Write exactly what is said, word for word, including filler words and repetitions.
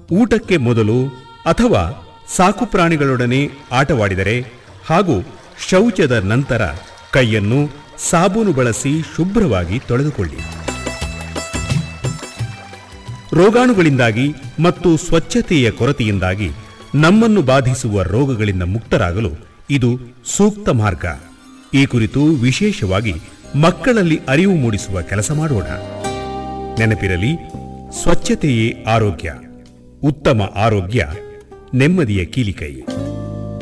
ಊಟಕ್ಕೆ ಮೊದಲು ಅಥವಾ ಸಾಕು ಪ್ರಾಣಿಗಳೊಡನೆ ಆಟವಾಡಿದರೆ ಹಾಗೂ ಶೌಚದ ನಂತರ ಕೈಯನ್ನು ಸಾಬೂನು ಬಳಸಿ ಶುಭ್ರವಾಗಿ ತೊಳೆದುಕೊಳ್ಳಿ. ರೋಗಾಣುಗಳಿಂದಾಗಿ ಮತ್ತು ಸ್ವಚ್ಛತೆಯ ಕೊರತೆಯಿಂದಾಗಿ ನಮ್ಮನ್ನು ಬಾಧಿಸುವ ರೋಗಗಳಿಂದ ಮುಕ್ತರಾಗಲು ಇದು ಸೂಕ್ತ ಮಾರ್ಗ. ಈ ಕುರಿತು ವಿಶೇಷವಾಗಿ ಮಕ್ಕಳಲ್ಲಿ ಅರಿವು ಮೂಡಿಸುವ ಕೆಲಸ ಮಾಡೋಣ. ನೆನಪಿರಲಿ, ಸ್ವಚ್ಛತೆಯೇ ಆರೋಗ್ಯ, ಉತ್ತಮ ಆರೋಗ್ಯ ನೆಮ್ಮದಿಯ ಕೀಲಿಕೈ.